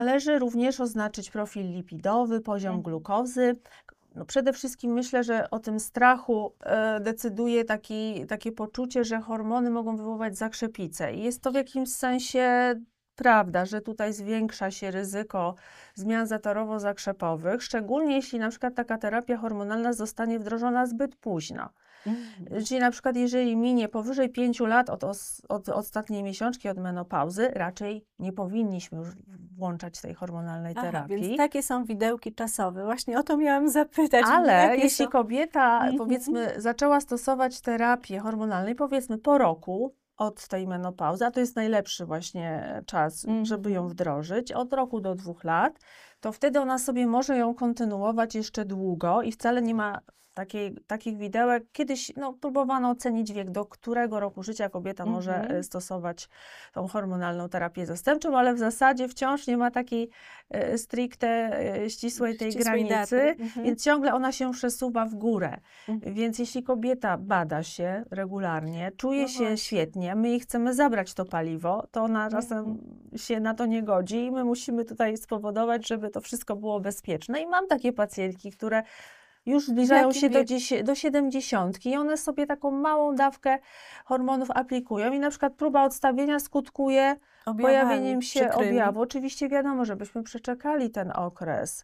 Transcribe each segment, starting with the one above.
Należy również oznaczyć profil lipidowy, poziom glukozy. No przede wszystkim myślę, że o tym strachu decyduje takie poczucie, że hormony mogą wywoływać zakrzepicę. I jest to w jakimś sensie prawda, że tutaj zwiększa się ryzyko zmian zatorowo-zakrzepowych, szczególnie jeśli na przykład taka terapia hormonalna zostanie wdrożona zbyt późno. Czyli na przykład jeżeli minie powyżej 5 lat od ostatniej miesiączki, od menopauzy, raczej nie powinniśmy już włączać tej hormonalnej terapii. Więc takie są widełki czasowe. Właśnie o to miałam zapytać. Ale jeśli kobieta, powiedzmy, zaczęła stosować terapię hormonalną, powiedzmy po roku od tej menopauzy, a to jest najlepszy właśnie czas, żeby ją wdrożyć, od roku do 2 lat, to wtedy ona sobie może ją kontynuować jeszcze długo i wcale nie ma takich widełek. Kiedyś próbowano ocenić wiek, do którego roku życia kobieta może stosować tą hormonalną terapię zastępczą, ale w zasadzie wciąż nie ma takiej stricte ścisłej tej granicy, więc ciągle ona się przesuwa w górę. Więc jeśli kobieta bada się regularnie, czuje się świetnie, my jej chcemy zabrać to paliwo, to ona czasem się na to nie godzi i my musimy tutaj spowodować, żeby to wszystko było bezpieczne. I mam takie pacjentki, które już zbliżają się do 70 i one sobie taką małą dawkę hormonów aplikują i na przykład próba odstawienia skutkuje pojawieniem się objawu. Oczywiście wiadomo, żebyśmy przeczekali ten okres.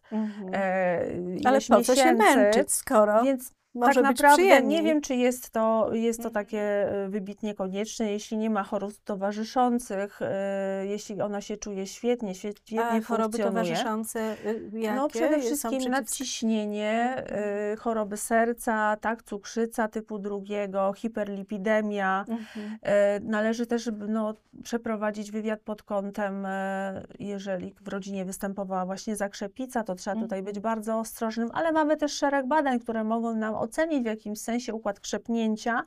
Ale po co się męczyć, skoro może tak być naprawdę przyjemniej. nie wiem, czy jest to takie wybitnie konieczne, jeśli nie ma chorób towarzyszących, jeśli ona się czuje świetnie choroby funkcjonuje. towarzyszące jakie? No przede wszystkim nadciśnienie, choroby serca, tak, cukrzyca typu 2, hiperlipidemia. Należy też przeprowadzić wywiad pod kątem, jeżeli w rodzinie występowała właśnie zakrzepica, to trzeba tutaj być bardzo ostrożnym, ale mamy też szereg badań, które mogą nam ocenić w jakimś sensie układ krzepnięcia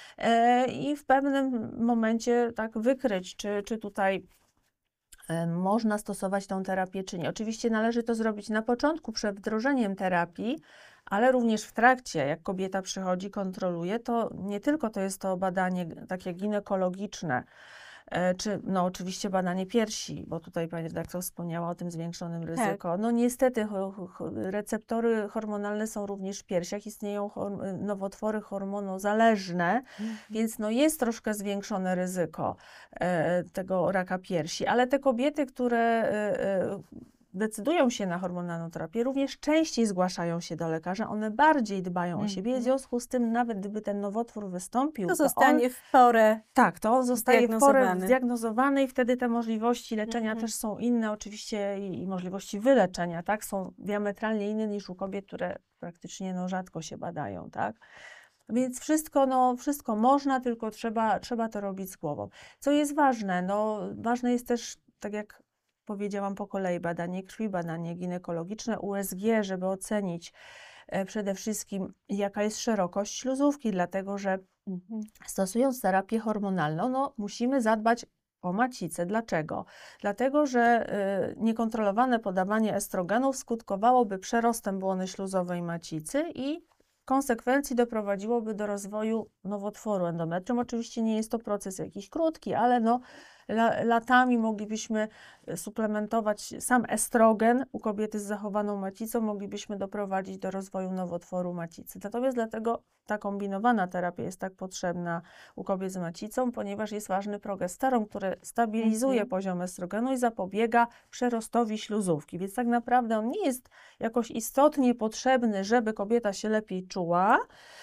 i w pewnym momencie tak wykryć, czy tutaj można stosować tą terapię, czy nie. Oczywiście należy to zrobić na początku, przed wdrożeniem terapii, ale również w trakcie, jak kobieta przychodzi, kontroluje, to nie tylko to jest to badanie takie ginekologiczne, czy oczywiście badanie piersi, bo tutaj pani redaktor wspomniała o tym zwiększonym ryzyku. No niestety receptory hormonalne są również w piersiach, istnieją nowotwory hormonozależne, więc jest troszkę zwiększone ryzyko tego raka piersi, ale te kobiety, które decydują się na hormonalną terapię, również częściej zgłaszają się do lekarza, one bardziej dbają o siebie, w związku z tym nawet gdyby ten nowotwór wystąpił, to zostanie w porę w porę zdiagnozowany i wtedy te możliwości leczenia też są inne, oczywiście i możliwości wyleczenia, tak, są diametralnie inne niż u kobiet, które praktycznie rzadko się badają, tak. Więc wszystko można, tylko trzeba to robić z głową. Co jest ważne? Ważne jest też, tak jak powiedziałam po kolei, badanie krwi, badanie ginekologiczne, USG, żeby ocenić przede wszystkim, jaka jest szerokość śluzówki, dlatego że stosując terapię hormonalną, musimy zadbać o macicę. Dlaczego? Dlatego, że niekontrolowane podawanie estrogenów skutkowałoby przerostem błony śluzowej macicy i w konsekwencji doprowadziłoby do rozwoju nowotworu endometrium. Oczywiście nie jest to proces jakiś krótki, ale latami moglibyśmy suplementować sam estrogen u kobiety z zachowaną macicą, moglibyśmy doprowadzić do rozwoju nowotworu macicy. Natomiast dlatego ta kombinowana terapia jest tak potrzebna u kobiet z macicą, ponieważ jest ważny progesteron, który stabilizuje poziom estrogenu i zapobiega przerostowi śluzówki. Więc tak naprawdę on nie jest jakoś istotnie potrzebny, żeby kobieta się lepiej czuła,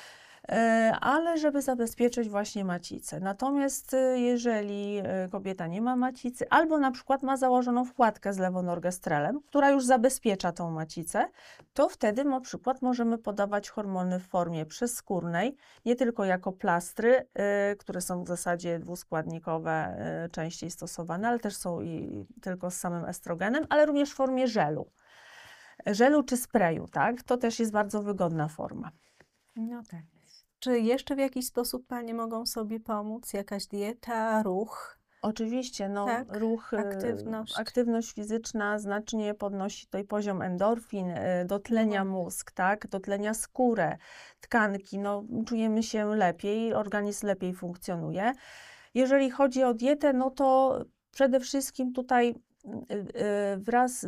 ale żeby zabezpieczyć właśnie macicę. Natomiast jeżeli kobieta nie ma macicy, albo na przykład ma założoną wkładkę z lewonorgestrelem, która już zabezpiecza tą macicę, to wtedy na przykład możemy podawać hormony w formie przezskórnej, nie tylko jako plastry, które są w zasadzie dwuskładnikowe, częściej stosowane, ale też są i tylko z samym estrogenem, ale również w formie żelu czy sprayu, tak? To też jest bardzo wygodna forma. No tak. Czy jeszcze w jakiś sposób panie mogą sobie pomóc? Jakaś dieta, ruch? Oczywiście, ruch, aktywność fizyczna znacznie podnosi tutaj poziom endorfin, dotlenia mózg, tak, dotlenia skórę, tkanki, czujemy się lepiej, organizm lepiej funkcjonuje. Jeżeli chodzi o dietę, to przede wszystkim tutaj wraz